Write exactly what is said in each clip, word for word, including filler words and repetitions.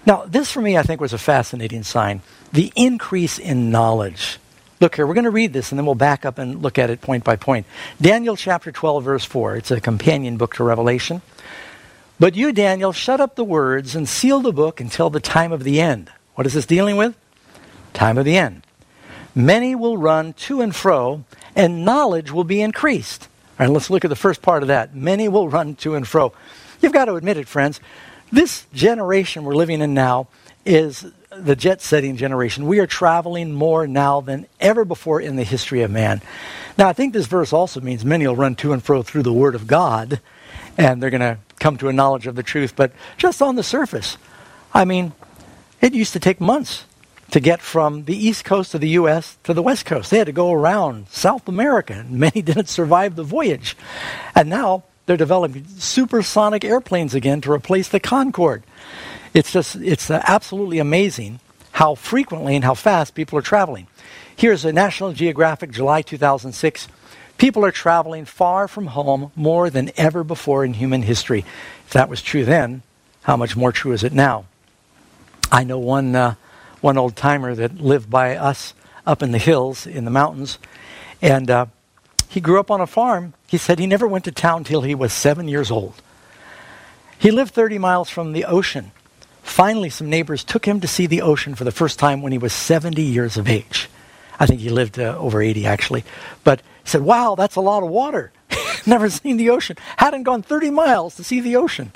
Now, this for me, I think, was a fascinating sign. The increase in knowledge. Look here, we're going to read this and then we'll back up and look at it point by point. Daniel chapter twelve, verse four. It's a companion book to Revelation. But you, Daniel, shut up the words and seal the book until the time of the end. What is this dealing with? Time of the end. Many will run to and fro, and knowledge will be increased. All right, let's look at the first part of that. Many will run to and fro. You've got to admit it, friends. This generation we're living in now is the jet-setting generation. We are traveling more now than ever before in the history of man. Now, I think this verse also means many will run to and fro through the Word of God, and they're going to come to a knowledge of the truth. But just on the surface, I mean, it used to take months to get from the east coast of the U S to the west coast. They had to go around South America, and many didn't survive the voyage. And now they're developing supersonic airplanes again to replace the Concorde. It's just, it's uh, absolutely amazing how frequently and how fast people are traveling. Here's a National Geographic, July two thousand six. People are traveling far from home more than ever before in human history. If that was true then, how much more true is it now? I know one uh, one old timer that lived by us up in the hills, in the mountains, and uh, he grew up on a farm. He said he never went to town till he was seven years old. He lived thirty miles from the ocean. Finally, some neighbors took him to see the ocean for the first time when he was seventy years of age. I think he lived uh, over eighty, actually. But he said, wow, that's a lot of water. Never seen the ocean. Hadn't gone thirty miles to see the ocean.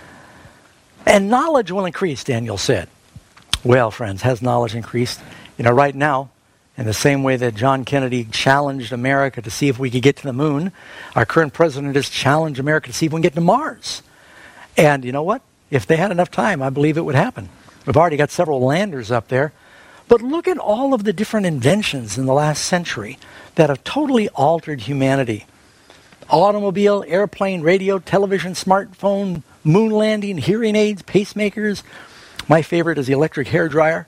And knowledge will increase, Daniel said. Well, friends, has knowledge increased? You know, right now, in the same way that John Kennedy challenged America to see if we could get to the moon, our current president has challenged America to see if we can get to Mars. And you know what? If they had enough time, I believe it would happen. We've already got several landers up there. But look at all of the different inventions in the last century that have totally altered humanity. Automobile, airplane, radio, television, smartphone, moon landing, hearing aids, pacemakers. My favorite is the electric hair dryer.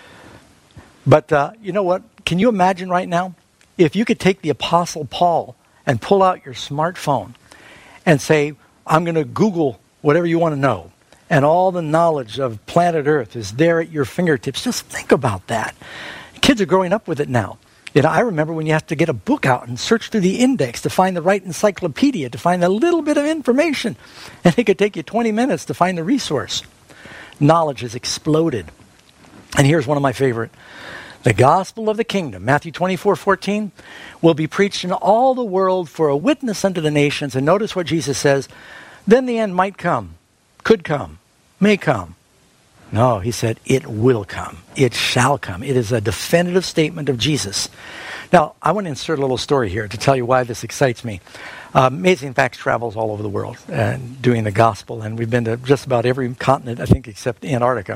But uh, you know what? Can you imagine right now if you could take the Apostle Paul and pull out your smartphone and say, I'm going to Google whatever you want to know, and all the knowledge of planet Earth is there at your fingertips. Just think about that. Kids are growing up with it now. You know, I remember when you have to get a book out and search through the index to find the right encyclopedia, to find a little bit of information. And it could take you twenty minutes to find the resource. Knowledge has exploded. And here's one of my favorite. The gospel of the kingdom, Matthew twenty-four fourteen, will be preached in all the world for a witness unto the nations. And notice what Jesus says, then the end might come, could come, may come. No, he said, it will come. It shall come. It is a definitive statement of Jesus. Now, I want to insert a little story here to tell you why this excites me. Uh, Amazing Facts travels all over the world uh, doing the gospel, and we've been to just about every continent, I think, except Antarctica.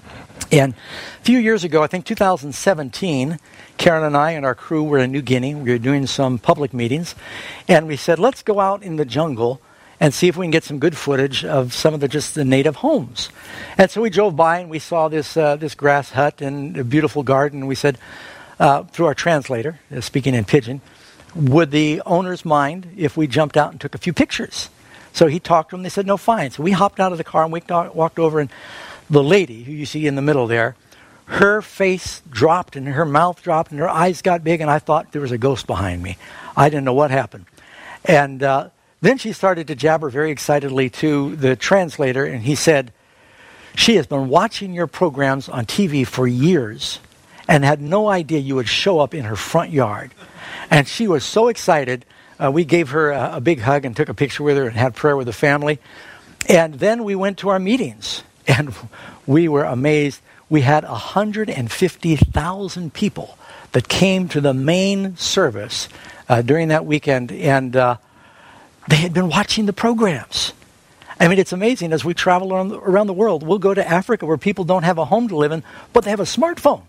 And a few years ago, I think two thousand seventeen, Karen and I and our crew were in New Guinea. We were doing some public meetings, and we said, let's go out in the jungle and see if we can get some good footage of some of the just the native homes. And so we drove by and we saw this uh, this grass hut and a beautiful garden. And we said, uh, through our translator, uh, speaking in Pidgin, would the owners mind if we jumped out and took a few pictures? So he talked to them. They said, no, fine. So we hopped out of the car and we walked over, and the lady who you see in the middle there, her face dropped and her mouth dropped and her eyes got big, and I thought there was a ghost behind me. I didn't know what happened. And uh, then she started to jabber very excitedly to the translator, and he said, she has been watching your programs on T V for years and had no idea you would show up in her front yard. And she was so excited, uh, we gave her a, a big hug and took a picture with her and had prayer with the family. And then we went to our meetings, and we were amazed. We had one hundred fifty thousand people that came to the main service uh, during that weekend, and uh, they had been watching the programs. I mean, it's amazing. As we travel around, around the world, we'll go to Africa where people don't have a home to live in, but they have a smartphone.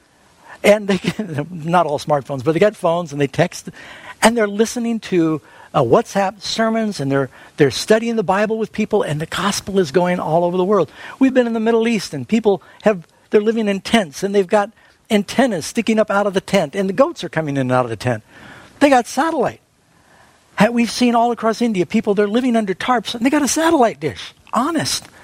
And they not all smartphones, but they got phones and they text, and they're listening to uh, WhatsApp sermons, and they're they're studying the Bible with people, and the gospel is going all over the world. We've been in the Middle East, and people have they're living in tents, and they've got antennas sticking up out of the tent, and the goats are coming in and out of the tent. They got satellite. We've seen all across India people, they're living under tarps, and they got a satellite dish. Honest.